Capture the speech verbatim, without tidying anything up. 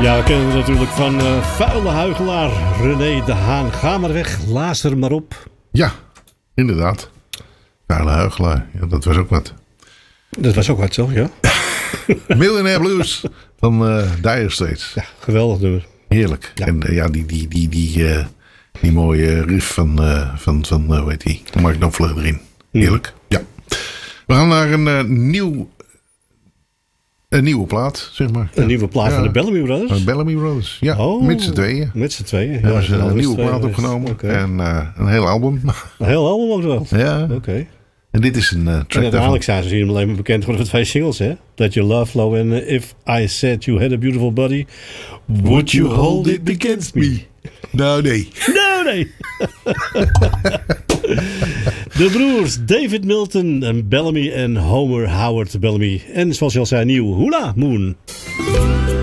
Ja, we kennen het natuurlijk van uh, vuile huigelaar René de Haan. Ga maar weg, laas er maar op. Ja, inderdaad. Vuile huigelaar, ja, dat was ook wat. Dat was ook wat zo, ja. Millionaire Blues van uh, Dire Straits. Ja, geweldig nummer. Heerlijk. Ja. En uh, ja, die, die, die, die, uh, die mooie riff van, uh, van, van uh, hoe heet die? Mark Knopfler erin. Heerlijk. Mm. Ja. We gaan naar een uh, nieuw... Een nieuwe plaat, zeg maar. Een ja. nieuwe plaat ja. van de Bellamy Brothers? Van de Bellamy Brothers, ja. Oh, met z'n tweeën. Met z'n tweeën. Ja, ja, ze hebben een nieuwe plaat opgenomen. Okay. En uh, een heel album. Een heel album ook wel? Ja. Oké. Okay. En dit is een uh, track en uiteindelijk zijn ze hier alleen maar bekend geworden voor twee singles, hè? That You Love Flow en uh, If I Said You Had A Beautiful Body, Would You Hold It Against Me? Nou, nee. Nou, nee. De broers David Milton en Bellamy en Homer Howard Bellamy. En zoals je al zei, nieuw Hula Moon.